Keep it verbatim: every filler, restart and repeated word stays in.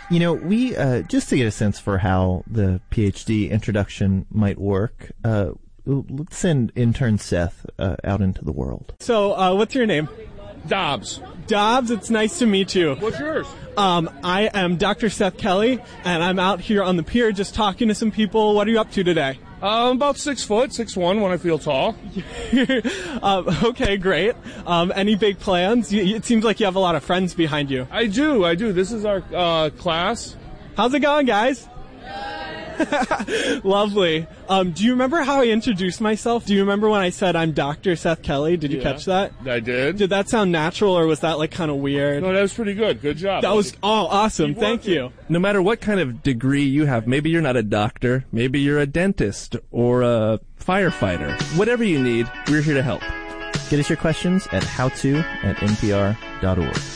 You know, we, uh, just to get a sense for how the PhD introduction might work, uh, let's send intern Seth uh, out into the world. So, uh, what's your name? Dobbs. Dobbs, it's nice to meet you. What's yours? Um, I am Doctor Seth Kelly, and I'm out here on the pier just talking to some people. What are you up to today? Uh, I'm about six foot, six one when I feel tall. um, okay, great. Um, any big plans? You, it seems like you have a lot of friends behind you. I do, I do. This is our uh, class. How's it going, guys? Lovely. Um, do you remember how I introduced myself? Do you remember when I said I'm Doctor Seth Kelly? Did you Yeah, catch that? I did. Did that sound natural, or was that like kind of weird? No, that was pretty good. Good job. That was oh awesome. Thank you. No matter what kind of degree you have, maybe you're not a doctor, maybe you're a dentist or a firefighter. Whatever you need, we're here to help. Get us your questions at howto at n p r dot org.